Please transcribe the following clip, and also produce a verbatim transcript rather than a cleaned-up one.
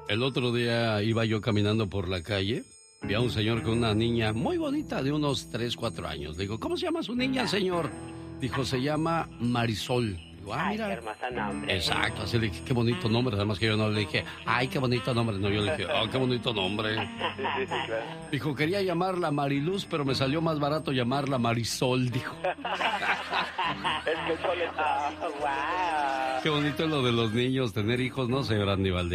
El otro día iba yo caminando por la calle, vi a un señor con una niña muy bonita de unos tres, cuatro años. Le digo, ¿cómo se llama su niña, señor? Dijo, se llama Marisol. Digo, ah, mira. Ay, qué hermoso nombre. Exacto, así le dije, qué bonito nombre. Además que yo no le dije, ay, qué bonito nombre. No, yo le dije, oh, qué bonito nombre. Sí, sí, sí, claro. Dijo, quería llamarla Mariluz, pero me salió más barato llamarla Marisol, dijo. Es que el sol está... ¡Wow! Qué bonito es lo de los niños, tener hijos, ¿no, señor Aníbal?